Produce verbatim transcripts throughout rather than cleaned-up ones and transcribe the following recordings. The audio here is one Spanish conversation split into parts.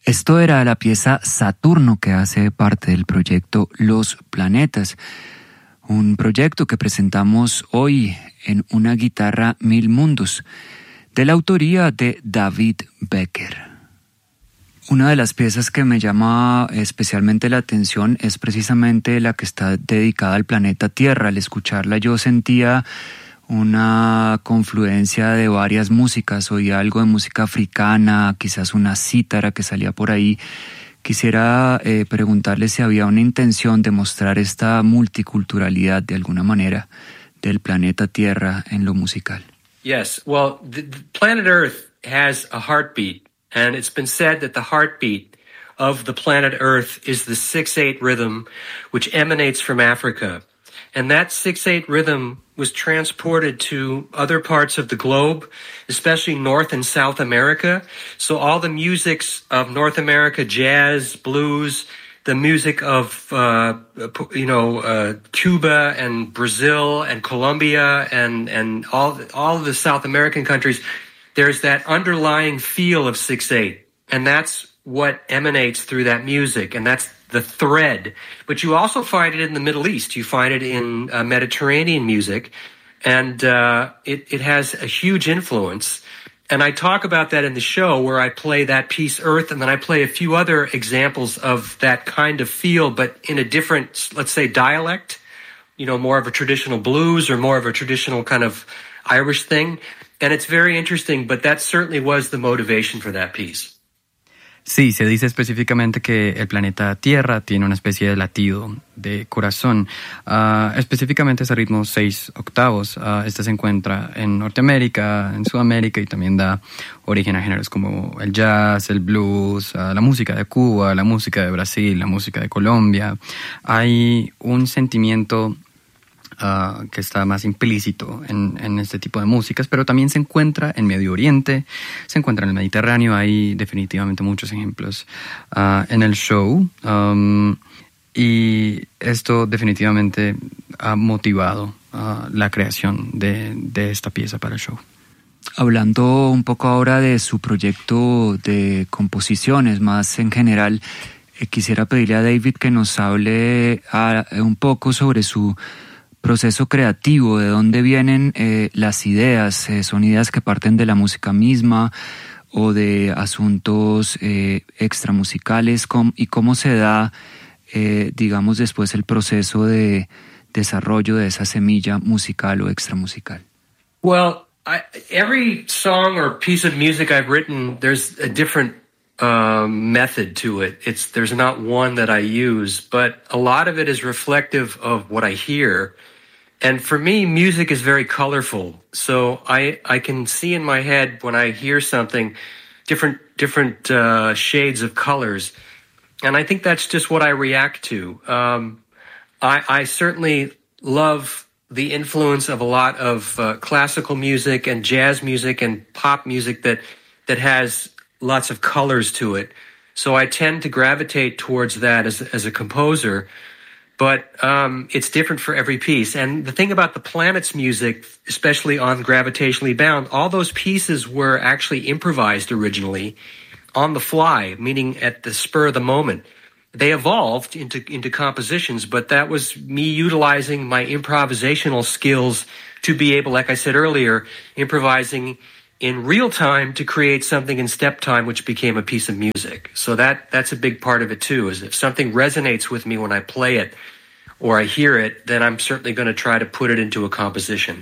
Esto era la pieza Saturno, que hace parte del proyecto Los Planetas, un proyecto que presentamos hoy en Una guitarra mil mundos, de la autoría de David Becker. Una de las piezas que me llama especialmente la atención es precisamente la que está dedicada al planeta Tierra. Al escucharla yo sentía una confluencia de varias músicas, oía algo de música africana, quizás una cítara que salía por ahí. Quisiera eh, preguntarle si había una intención de mostrar esta multiculturalidad de alguna manera del planeta Tierra en lo musical. Yes, well, the, the planet Earth has a heartbeat, and it's been said that the heartbeat of the planet Earth is the six eight rhythm, which emanates from Africa. And that six eight rhythm was transported to other parts of the globe, especially North and South America. So all the musics of North America, jazz, blues, the music of, uh, you know, uh, Cuba and Brazil and Colombia and, and all, all of the South American countries, there's that underlying feel of six eight. And that's what emanates through that music. And that's the thread. But you also find it in the Middle East. You find it in uh, Mediterranean music. And uh, it, it has a huge influence. And I talk about that in the show where I play that piece Earth, and then I play a few other examples of that kind of feel, but in a different, let's say, dialect, you know, more of a traditional blues or more of a traditional kind of Irish thing. And it's very interesting, but that certainly was the motivation for that piece. Sí, se dice específicamente que el planeta Tierra tiene una especie de latido de corazón. Uh, específicamente ese ritmo seis octavos. Uh, este se encuentra en Norteamérica, en Sudamérica, y también da origen a géneros como el jazz, el blues, uh, la música de Cuba, la música de Brasil, la música de Colombia. Hay un sentimiento Uh, que está más implícito en, en este tipo de músicas, pero también se encuentra en Medio Oriente, se encuentra en el Mediterráneo. Hay definitivamente muchos ejemplos uh, en el show, um, y esto definitivamente ha motivado uh, la creación de, de esta pieza para el show. Hablando un poco ahora de su proyecto de composiciones más en general, eh, quisiera pedirle a David que nos hable uh, un poco sobre su proceso creativo, de dónde vienen eh, las ideas. Eh, son ideas que parten de la música misma o de asuntos eh, extramusicales, com, y cómo se da, eh, digamos, después el proceso de desarrollo de esa semilla musical o extramusical. Well, I, every song or piece of music I've written, there's a different um, method to it. It's there's not one that I use, but a lot of it is reflective of what I hear. And for me, music is very colorful. So I, I can see in my head when I hear something, different, different, uh, shades of colors. And I think that's just what I react to. Um, I, I certainly love the influence of a lot of, uh, classical music and jazz music and pop music that, that has lots of colors to it. So I tend to gravitate towards that as, as a composer. But um, it's different for every piece. And the thing about the Planets music, especially on Gravitationally Bound, all those pieces were actually improvised originally on the fly, meaning at the spur of the moment. They evolved into, into compositions, but that was me utilizing my improvisational skills to be able, like I said earlier, improvising in real time to create something in step time, which became a piece of music. So that that's a big part of it too, is if something resonates with me when I play it or I hear it, then I'm certainly going to try to put it into a composition.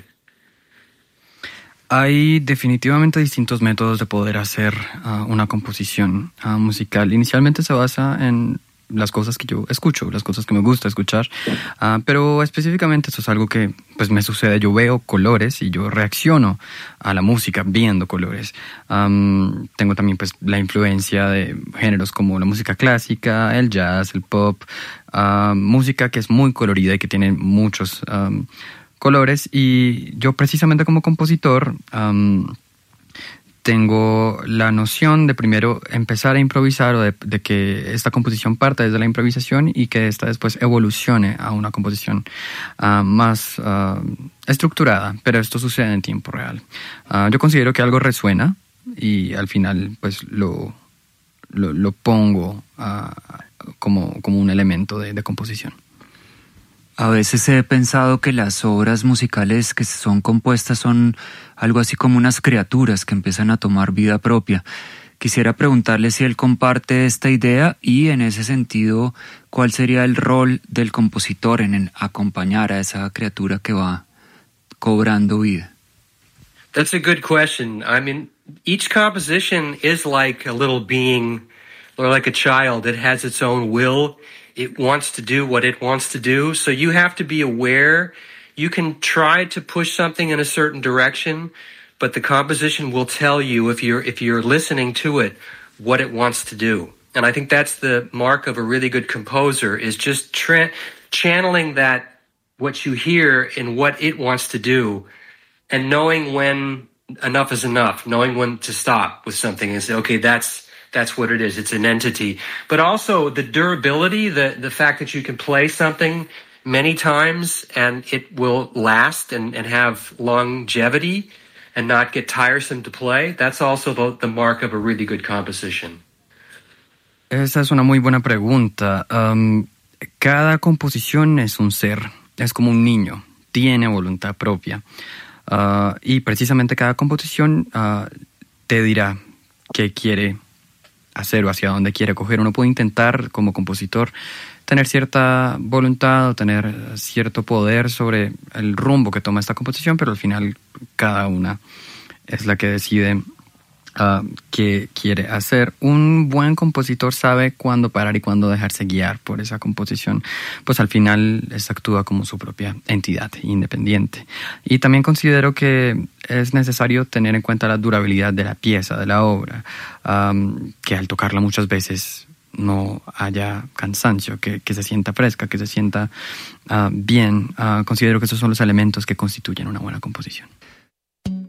Hay definitivamente distintos métodos de poder hacer uh, una composición uh, musical. Inicialmente se basa en las cosas que yo escucho, las cosas que me gusta escuchar, uh, pero específicamente eso es algo que pues me sucede. Yo veo colores y yo reacciono a la música viendo colores. Um, tengo también pues la influencia de géneros como la música clásica, el jazz, el pop, uh, música que es muy colorida y que tiene muchos um, colores, y yo precisamente como compositor um, tengo la noción de primero empezar a improvisar, o de, de que esta composición parta desde la improvisación y que esta después evolucione a una composición uh, más uh, estructurada, pero esto sucede en tiempo real. Uh, yo considero que algo resuena y al final pues lo, lo, lo pongo uh, como, como un elemento de, de composición. A veces he pensado que las obras musicales que son compuestas son algo así como unas criaturas que empiezan a tomar vida propia. Quisiera preguntarle si él comparte esta idea y, en ese sentido, ¿cuál sería el rol del compositor en acompañar a esa criatura que va cobrando vida? That's a good question. I mean, each composition is like a little being or like a child. It has its own will. It wants to do what it wants to do. So you have to be aware. You can try to push something in a certain direction, but the composition will tell you, if you're if you're listening to it, what it wants to do. And I think that's the mark of a really good composer, is just tra- channeling that, what you hear, in what it wants to do, and knowing when enough is enough, knowing when to stop with something and say, okay, that's that's what it is. It's an entity. But also the durability, the, the fact that you can play something many times and it will last and, and have longevity and not get tiresome to play, that's also the, the mark of a really good composition. Esa es una muy buena pregunta. Um, cada composición es un ser, es como un niño, tiene voluntad propia. Uh, y precisamente cada composición uh, te dirá qué quiere hacer o hacia dónde quiere coger. Uno puede intentar, como compositor, tener cierta voluntad o tener cierto poder sobre el rumbo que toma esta composición, pero al final cada una es la que decide uh, qué quiere hacer. Un buen compositor sabe cuándo parar y cuándo dejarse guiar por esa composición, pues al final esta actúa como su propia entidad independiente. Y también considero que es necesario tener en cuenta la durabilidad de la pieza, de la obra, um, que al tocarla muchas veces no haya cansancio, que, que se sienta fresca, que se sienta uh, bien. Uh, considero que esos son los elementos que constituyen una buena composición.